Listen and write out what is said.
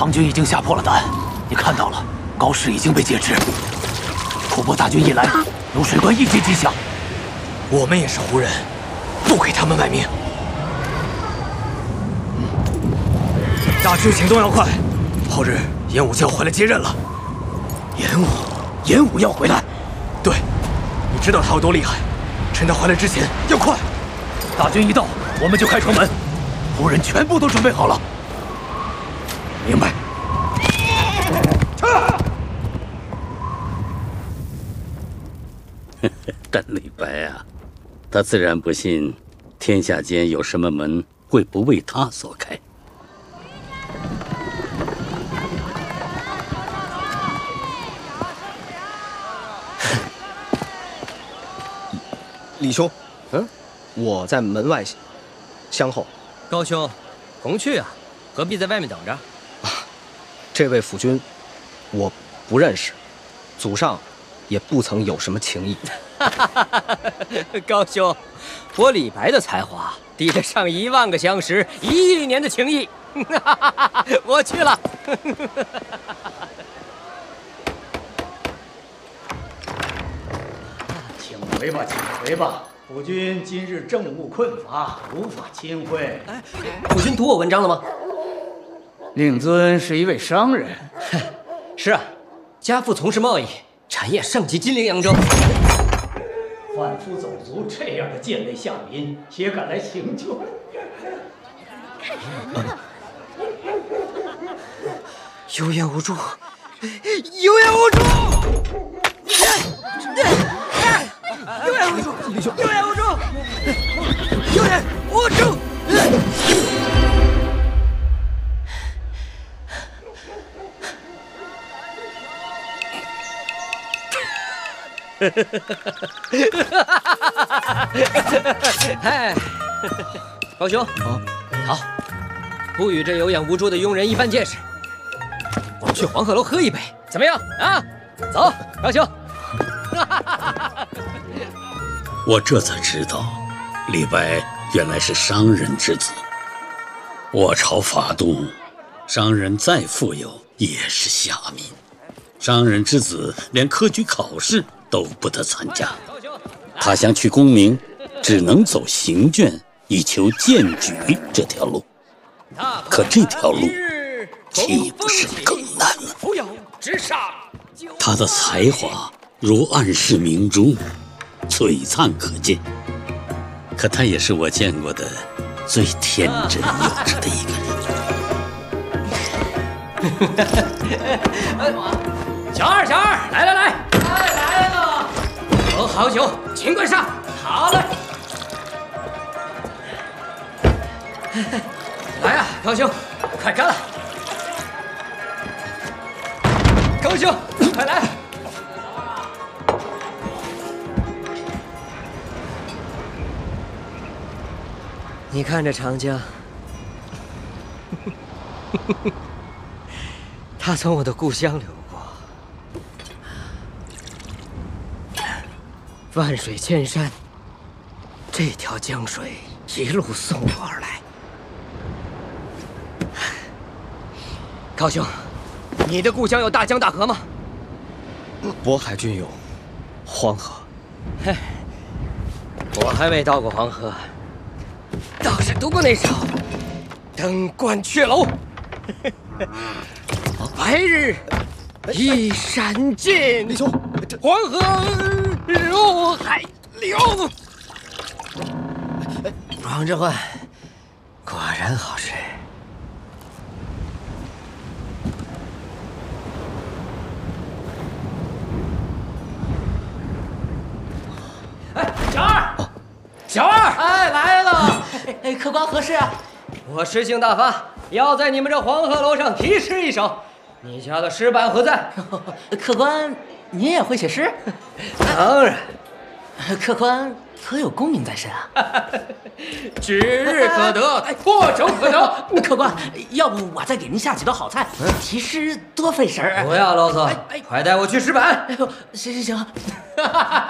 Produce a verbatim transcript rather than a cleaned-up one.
唐军已经吓破了胆，你看到了，高氏已经被劫持。吐蕃大军一来，流水关一击即响。 我们也是胡人，不给他们卖命。大军行动要快，后日演武就要回来接任了。 演武，演武要回来。 对，你知道他有多厉害，趁他回来之前要快。 大军一到，我们就开城门，胡人全部都准备好了。明白。 但李白啊，他自然不信天下间有什么门会不为他所开。 李兄，嗯，我在门外相候。 高兄，同去啊，何必在外面等着？ 啊，这位府君，我不认识，祖上也不曾有什么情谊。 高兄，我李白的才华抵得上一万个相识，一亿年的情谊。我去了。 请回吧，请回吧。府君今日政务困乏，无法亲会。 哎，府君读我文章了吗？ 令尊是一位商人。 是啊，家父从事贸易，产业盛极金陵扬州。 贩夫走卒这样的贱类下民，也敢来行救？ 看什么？有眼无珠，有眼无珠！有眼无珠，有眼无珠，有眼无珠！哎，高兄，啊，好，不与这有眼无珠的庸人一般见识。我们去黄鹤楼喝一杯，怎么样啊？走，高兄。 我这才知道，李白原来是商人之子。我朝法度，商人再富有也是下民。商人之子连科举考试都不得参加，他想取功名，只能走行卷以求荐举这条路。可这条路岂不是更难了？他的才华如暗室明珠，璀璨可见。可他也是我见过的最天真幼稚的一个人。小二，小二，来来来，来来了，有好酒，请关上。好嘞。来呀，高兄，快干了！高兄，快来！你看这长江，他从我的故乡流过，万水千山，这条江水一路送我而来。高兄，你的故乡有大江大河吗？ 渤海均有，黄河。 嘿，我还没到过黄河，倒是读过那首《登鹳雀楼》。白日依山尽， 李兄， 黄河入海流。王之涣，果然好吃。哎，小二，小二，哎，来了！ 哎，客官何事啊？ 我诗兴大发，要在你们这黄鹤楼上题诗一首。你家的诗版何在？ 客官，您也会写诗？ 当然。 客官可有功名在身啊？ 指日可得，唾手可得。 客官，要不我再给您下几道好菜？题诗多费神儿。 不要啰嗦，快带我去诗版。 哎呦，行行行。